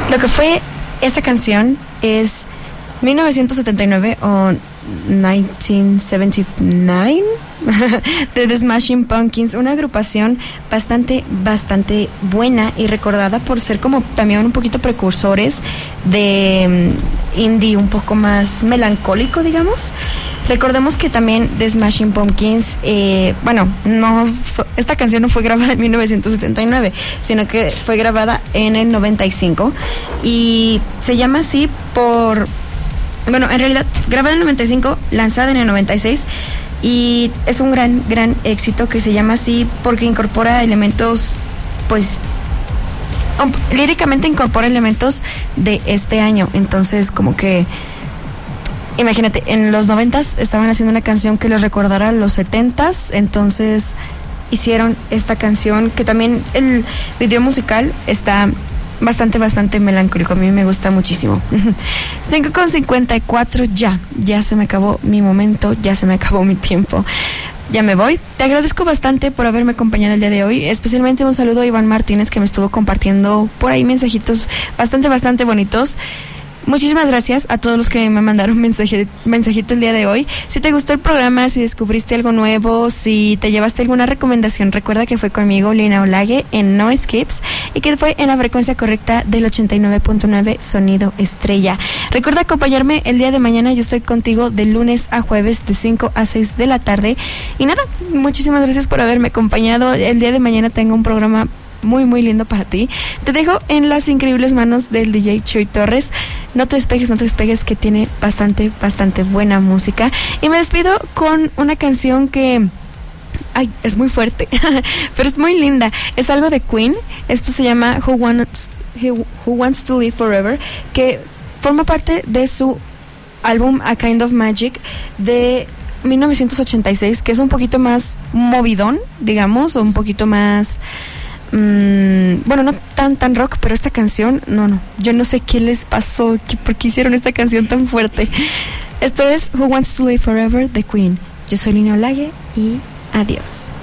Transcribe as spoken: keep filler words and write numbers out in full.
Lo que fue esa canción es mil novecientos setenta y nueve o mil novecientos setenta y nueve de The Smashing Pumpkins, una agrupación bastante, bastante buena y recordada por ser como también un poquito precursores de um, indie un poco más melancólico, digamos. Recordemos que también The Smashing Pumpkins, eh, bueno, no, so, esta canción no fue grabada en mil novecientos setenta y nueve, sino que fue grabada en el noventa y cinco y se llama así por... Bueno, en realidad, grabada en el noventa y cinco, lanzada en el noventa y seis, y es un gran, gran éxito que se llama así porque incorpora elementos, pues, um, líricamente incorpora elementos de este año. Entonces, como que, imagínate, en los noventas estaban haciendo una canción que les recordara a los setentas, entonces hicieron esta canción que también el video musical está... bastante, bastante melancólico. A mí me gusta muchísimo. cinco con cincuenta y cuatro, ya, ya se me acabó mi momento, ya se me acabó mi tiempo. Ya me voy. Te agradezco bastante por haberme acompañado el día de hoy. Especialmente un saludo a Iván Martínez, que me estuvo compartiendo por ahí mensajitos bastante, bastante bonitos. Muchísimas gracias a todos los que me mandaron mensaje, mensajito el día de hoy. Si te gustó el programa, si descubriste algo nuevo, si te llevaste alguna recomendación, recuerda que fue conmigo, Lina Olague, en No Skips, y que fue en la frecuencia correcta del ochenta y nueve punto nueve Sonido Estrella. Recuerda acompañarme el día de mañana. Yo estoy contigo de lunes a jueves de cinco a seis de la tarde. Y nada, muchísimas gracias por haberme acompañado. El día de mañana tengo un programa muy, muy lindo para ti. Te dejo en las increíbles manos del D J Chuy Torres. No te despegues, no te despegues, que tiene bastante, bastante buena música. Y me despido con una canción que... ay, es muy fuerte, pero es muy linda. Es algo de Queen. Esto se llama Who Wants, Who, Who Wants to Live Forever, que forma parte de su álbum A Kind of Magic de mil novecientos ochenta y seis, que es un poquito más movidón, digamos, o un poquito más... Mm, bueno, no tan tan rock, pero esta canción, no, no, yo no sé qué les pasó, qué, por qué hicieron esta canción tan fuerte. Esto es Who Wants to Live Forever de Queen. Yo soy Lina Olague y adiós.